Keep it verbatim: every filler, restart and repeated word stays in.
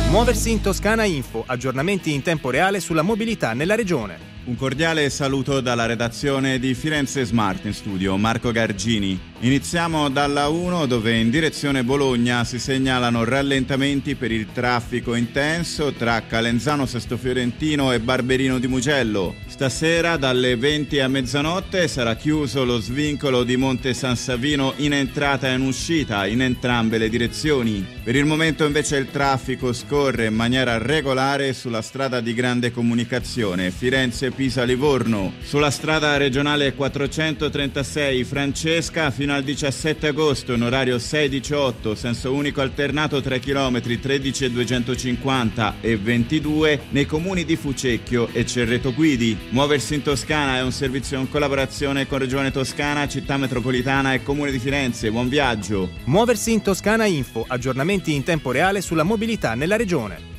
Muoversi in Toscana Info, aggiornamenti in tempo reale sulla mobilità nella regione. Un cordiale saluto dalla redazione di Firenze Smart, in studio Marco Gargini. Iniziamo dalla uno, dove in direzione Bologna si segnalano rallentamenti per il traffico intenso tra Calenzano Sesto Fiorentino e Barberino di Mugello. Stasera dalle venti a mezzanotte sarà chiuso lo svincolo di Monte San Savino in entrata e in uscita in entrambe le direzioni. Per il momento invece il traffico scorre in maniera regolare sulla strada di grande comunicazione Firenze Pisa-Livorno, sulla strada regionale quattrocentotrentasei Francesca fino al diciassette agosto in orario sei diciotto, senso unico alternato tre chilometri tredici e duecentocinquanta e ventidue nei comuni di Fucecchio e Cerreto Guidi. Muoversi in Toscana è un servizio in collaborazione con Regione Toscana, Città Metropolitana e Comune di Firenze. Buon viaggio! Muoversi in Toscana Info, aggiornamenti in tempo reale sulla mobilità nella regione.